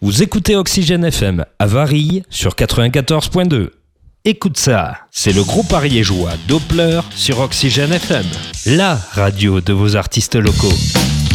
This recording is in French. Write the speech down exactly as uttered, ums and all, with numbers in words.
Vous écoutez Oxygène F M à Varilhes sur quatre-vingt-quatorze point deux. Écoute ça, c'est le groupe ariégeois Doppler sur Oxygène F M, la radio de vos artistes locaux.